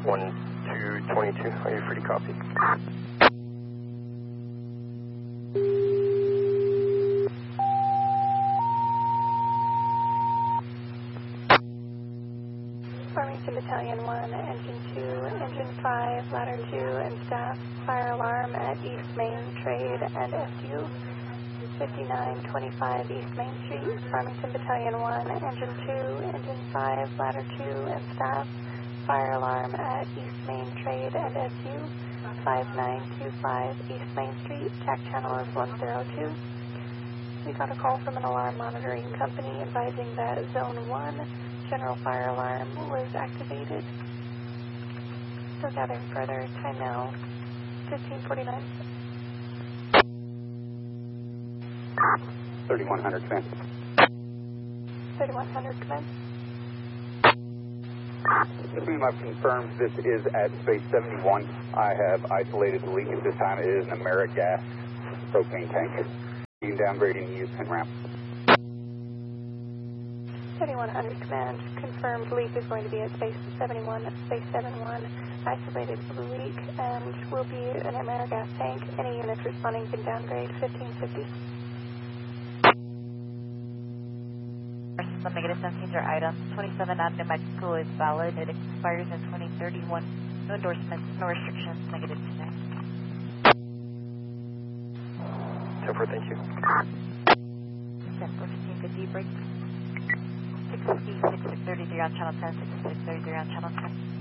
1222, are you free to copy? Farmington Battalion 1, Engine 2, Engine 5, Ladder 2, and staff, fire alarm at East Main Trade and SU, 5925 East Main Street. Farmington Battalion 1, Engine 2, Engine 5, Ladder 2, and staff, fire alarm at East Main Trade and SU, 5925 East Main Street. TAC channel is 102. We got a call from an alarm monitoring company advising that Zone 1 general fire alarm was activated. Still gathering further. Time now, 15:49. 3100, command. 3100, command. The beam I've confirmed this is at Space 71. I have isolated the leak at this time. It is an AmeriGas propane tank. Being downgrading use and ramp. 3100, command. Confirmed leak is going to be at Space 71, Space 71. Isolated the leak and will be an AmeriGas tank. Any units responding can downgrade 1550. Some negative 17 are items. 27 on New Mexico is valid. It expires in 2031. No endorsements, no restrictions, negative tonight. 10-4, thank you. 10-4, 1550, break. 650, 6633 on channel 10, 6633 on channel 10.